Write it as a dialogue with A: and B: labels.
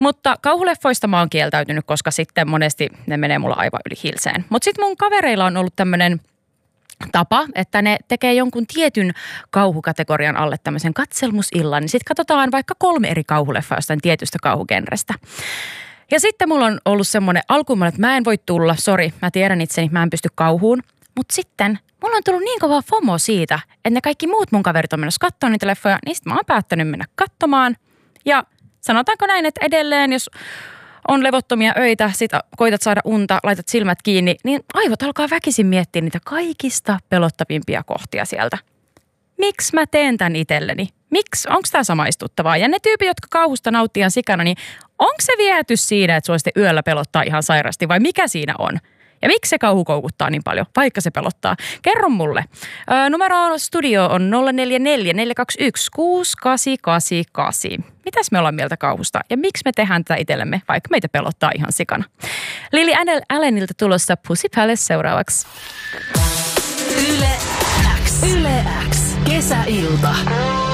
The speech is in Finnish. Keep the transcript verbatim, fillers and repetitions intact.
A: Mutta kauhuleffoista mä oon kieltäytynyt, koska sitten monesti ne menee mulla aivan yli hilseen. Mutta sitten mun kavereilla on ollut tämmöinen tapa, että ne tekee jonkun tietyn kauhukategorian alle tämmöisen katselmusillan. Niin sitten katsotaan vaikka kolme eri kauhuleffaa jostain tietystä kauhugenrestä. Ja sitten mulla on ollut semmoinen alkuun, että mä en voi tulla, sori, mä tiedän itseni, mä en pysty kauhuun. Mutta sitten mulla on tullut niin kova FOMO siitä, että ne kaikki muut mun kaverit on menossa katsomaan niitä leffoja, niin sitten mä oon päättänyt mennä katsomaan. Ja sanotaanko näin, että edelleen, jos on levottomia öitä, sit koitat saada unta, laitat silmät kiinni, niin aivot alkaa väkisin miettiä niitä kaikista pelottavimpia kohtia sieltä. Miksi mä teen tämän itselleni? Miksi? Onko tämä samaistuttavaa? Ja ne tyypit, jotka kauhusta nauttii ihan sikana, niin onko se viety siinä, että sua sitten yöllä pelottaa ihan sairasti vai mikä siinä on? Ja miksi se kauhu koukuttaa niin paljon, vaikka se pelottaa? Kerro mulle. Ö, numero studio on nolla neljä neljä neljä kaksi yksi kuusi kahdeksan kahdeksan kahdeksan. Mitäs me ollaan mieltä kauhusta ja miksi me tehdään tätä itsellemme, vaikka meitä pelottaa ihan sikana? Lily Allenilta tulossa Pussy Palace seuraavaksi.
B: Yle X. Yle X. Kesäilta.